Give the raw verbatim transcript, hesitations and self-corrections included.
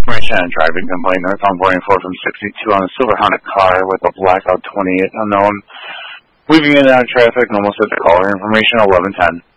Information on driving complaint. Northbound forty-four from sixty-two on a silver Honda car with a blackout twenty-eight unknown. Weaving in and out of traffic and almost at the caller. Information eleven ten.